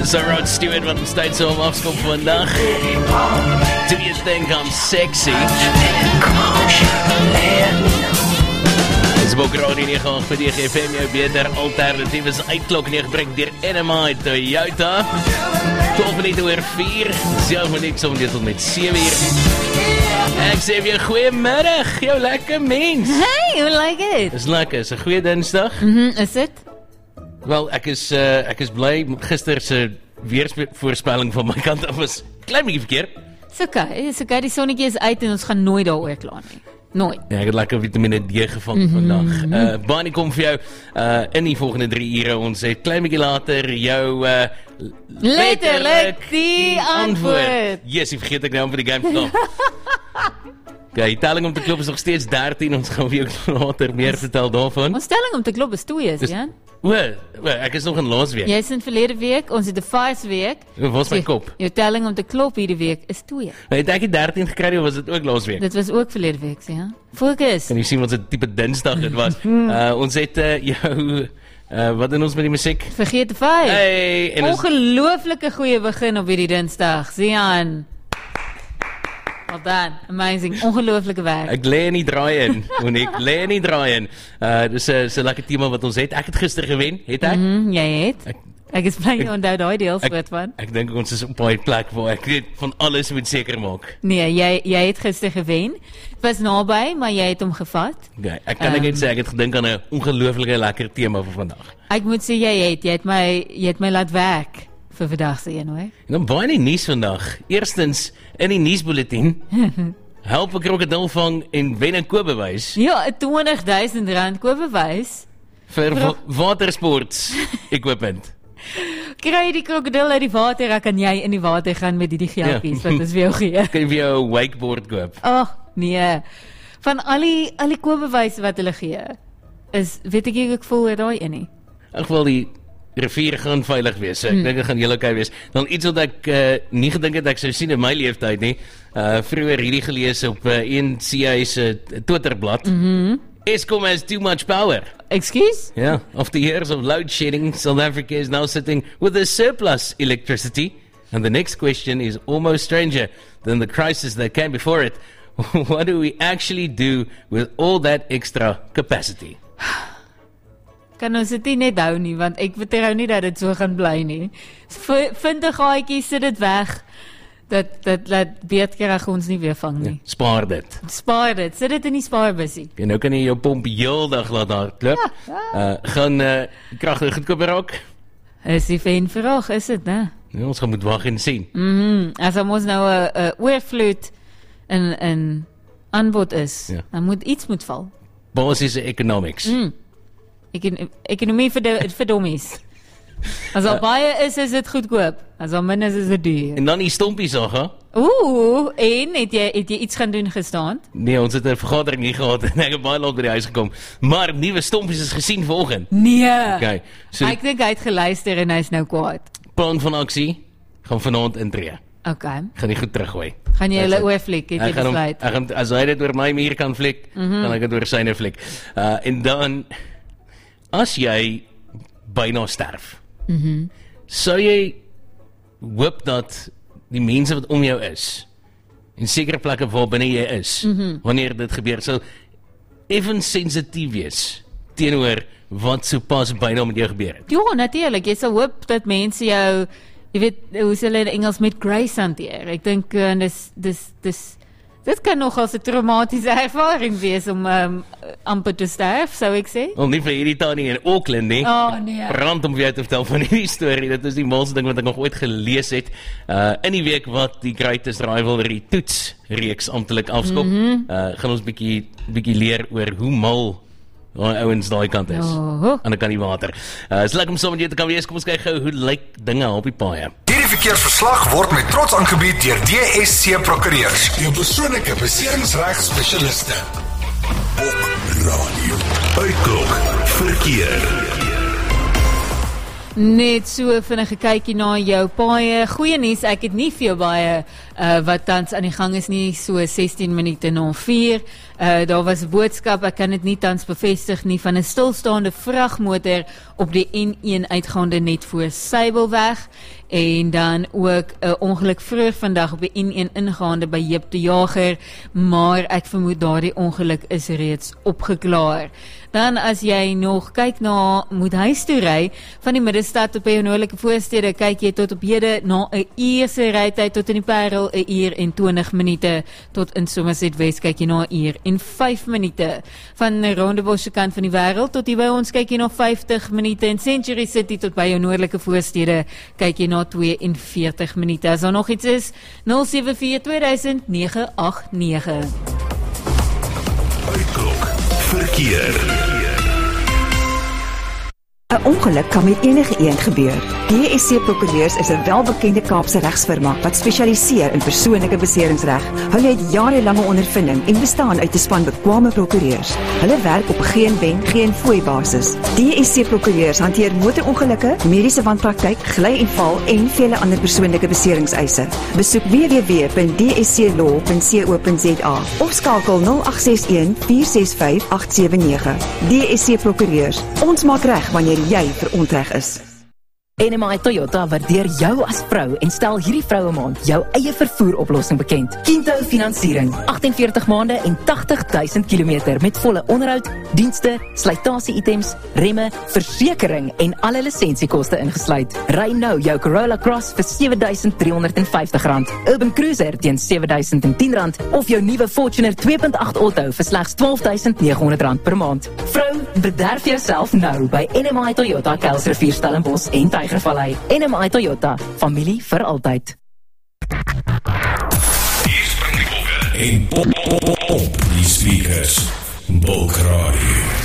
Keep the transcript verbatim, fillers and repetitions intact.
Dis Rod Stewart wat ons tyd so om afskop vandag. Do you think I'm sexy? Dis ook Radio nege agt vir die G F M, jou beter alternatief is uitklok neergebring deur N M I Toyota. twaalf minute oor vier, self moet ek som dit tot met sewe uur. Ek sê vir jou goeiemiddag, jou lekker mens. Hey, hoe lyk dit? Dis lekker, is 'n goeie Dinsdag. Mhm, is dit? Wel, ek is uh, ek is bly gister se weervoorspelling van my kant af was klein bietjie verkeerd. Dis okay, dis okay, die sonnetjie is uit en ons gaan nooit daaroor kla nie. Nooit. Ja, ek het lekker vitamine D gevang mm-hmm. vandag. Uh, Bonnie kom vir jou uh, in die volgende drie ure. Ons het klein bietjie later jou uh, letterlik die antwoord. Yes, ek vergeet ek nou om vir die game te gaan. Okay, telling om te klop is nog steeds dertien. Ons gaan vir jou later meer vertel daarvan. Ons telling om te klop is twee, is, Jan. O, ek is nog in laas week. Jy is in verlede week, ons het die vars week. Wat is my kop? Jou telling om te klop hierdie week is twee. Het ek die dertien gekry of was dit ook laas week? Dit was ook verlede week, ja. Fokus. Kan jy sien wat 'n tipe Dinsdag dit was? uh, ons het uh, jou uh, wat doen ons met die musiek? Vergeet die vyf. Hey, en ongelooflike goeie begin op hierdie Dinsdag. Sian. Well done. Amazing. Ongelooflike werk. Ek lê in die draai in. Ek lê in die draai in. Uh, dis 'n so lekker tema wat ons het. Ek het gister gewen, het ek? Mhm, jy het. Ek, ek is bly jy onthou daai deel ek, van. Ek dink ons is op 'n baie plek waar ek weet van alles moet seker maak. Nee, jy jy het gister gewen. Dit was naby, maar jy het hom gevat. Okay, ek kan um, net sê ek het gedink aan 'n ongelooflike lekker tema vir vandag. Ek moet sê jy het, jy het my jy het my laat werk vir vandag se een hoor. En dan baie in die nuus vandag. Eerstens in die nuusbulletin. Help 'n krokodil vang en wen 'n koopbewys. Ja, 'n twintig duisend rand koopbewys vir Pro- watersports equipment. Kry die krokodil uit die water, dan kan jy in die water gaan met die geldjies ja. wat ons vir jou gee. Kan jy vir jou 'n wakeboard koop? Ag, nee. Van al die al die koopbewyse wat hulle gee, is weet ek nie ek voel oor daai een nie. Ek wil die rivier gaan veilig wees. Ek hmm. dink dit gaan heel okay wees. Dan iets wat ek uh, nie gedink het ek sou sien in my lewenstyd nie. Uh vroeër hierdie gelees op uh, een C I se Twitterblad. Mhm. Eskom has too much power. Excuse? Yeah, after years of load shedding, South Africa is now sitting with a surplus electricity. And the next question is almost stranger than the crisis that came before it. What do we actually do with all that extra capacity? Kan ons dit nie net hou nie, want ek vertrou nie dat dit so gaan bly nie. V- vind 'n gaatjie, sit dit weg, dat, dat laat beerdkrag ons nie weer vang nie. Ja, spaar dit. Spaar dit, sit dit in die spaarbusie. En nou kan jy jou pomp heeldag laat hardloop. Ja, ja. Uh, gaan uh, kragtig goedkoop raak? Is die ven vraag, is dit, né? Ja, ons gaan moet wag en sien. Mhm, as ons nou 'n uh, oorvloed in in aanbod is, Ja. dan moet iets moet val. Basiese economics. Mm. Econ- ekonomie vir de, vir dommies. As al baie is, is dit goedkoop. As al min is, is dit duur. En dan die stompies Aga. Oeh, en het jy het jy iets gaan doen gestaan? Nee, ons het 'n vergadering nie gehad en ek het baie laat by die huis gekom. Maar nuwe stompies is gesien vanoggend. Nee. Okay. So Ek dink hy het geluister en hy's nou kwaad. plan van aksie gaan vanaand intree. Okay. Gaan nie goed teruggooi. Gaan jy That's hulle it. oorfliek, het Ek jy gaan hom- besluit? ek gaan as hy dit oor my muur kan flik, mm-hmm. kan ek dit oor syne flik. Uh en dan as jy byna sterf. Mhm. Sou jy hoop dat die mense wat om jou is in sekere plekke waar binne jy is, mm-hmm. wanneer dit gebeur, sou effens sensitief wees teenoor wat sopas byna met jou gebeur het. Ja, natuurlik. Jy sal hoop dat mense jou, jy weet, hoe sê hulle in Engels, met grace hanteer. Ek dink uh, dis dis dis dit kan nog as 'n traumatiese ervaring wees om um, amper te sterf, sou ek sê. Al nie vir hierdie tannie in Auckland nie. Oh nee. Brand om vir jou te vertel van hierdie storie. Dit is die malste ding wat ek nog ooit gelees het. Uh in die week wat die Greatest Rivalry toets reeks amptelik afskop, mm-hmm. uh gaan ons bietjie bietjie leer oor hoe mal daai ouens daai kant is. Oh. Aan die kant die water. Uh is lekker om saam met jou te kan wees. Kom ons kyk gou hoe lyk dinge op die paaie. Hierdie verkeersverslag word met trots aangebied deur D S C Prokureurs, jou persoonlike beserings-regspesialiste. Op radio. Uitklok verkeer. Net so vinnige kykie na jou paaie. Goeie nuus, ek het nie veel baie uh, wat tans aan die gang is nie, so sestien minute na vier. Uh, daar was 'n boodskap, ek kan dit nie tans bevestig nie, van 'n stilstaande vragmotor op die N een uitgaande net voor Sybelweg, en dan ook 'n ongeluk vroeër vandag op die N een ingaande by Jip de Jager, maar ek vermoed daardie ongeluk is reeds opgeklaar. Dan as jy nog kyk na moet huis toe ry van die middestad op die noordelike voorstede, kyk jy tot op hede na 'n uur se rytyd tot in die Parel, 'n uur en twintig minute, tot in Somerset West kyk jy na 'n uur en vyf minute. Van die Rondebosch se kant van die wêreld tot hier by ons kyk jy na vyftig minute, en Century City tot by jou noordelike voorstede kyk jy na twee en veertig minute. As daar nog iets is, nul sewe vier twee duisend nege agt nege. Uitklok verkeer. 'n Ongeluk kan met enige een gebeur. D S C Prokureurs is 'n welbekende Kaapse regsfirma wat spesialiseer in persoonlike beseringsreg. Hulle het jarelange ondervinding en bestaan uit 'n span bekwame prokureurs. Hulle werk op geen wen, geen fooi basis. D S C Prokureurs hanteer motorongelukke, mediese wanpraktyk, gly en val en vele ander persoonlike beseringseise. Besoek w w w punt d s c law punt co punt z a of skakel nul agt ses een vier ses vyf agt sewe nege. D S C Prokureurs. Ons maak reg wanneer jy verontreg is. N M I Toyota waardeer jou as vrou en stel hierdie vroue maand jou eie vervoeroplossing bekend. Kinto Finansiering, agt en veertig maande en tagtig duisend kilometer met volle onderhoud, dienste, slytasie-items, remme, versekering en alle lisensiekoste ingesluit. Ry nou jou Corolla Cross vir sewe duisend driehonderd en vyftig rand, Urban Cruiser teen sewe duisend en tien rand of jou nuwe Fortuner twee punt agt Auto vir slegs twaalf duisend nege honderd rand per maand. Vrou, bederf jouself nou by N M I Toyota Kuilsrivier, Stellenbosch en Tygervallei. N M I Toyota, familie vir altyd. Hier spring die bokke en pop, pop, pop, op die speakers. Bulk Radio.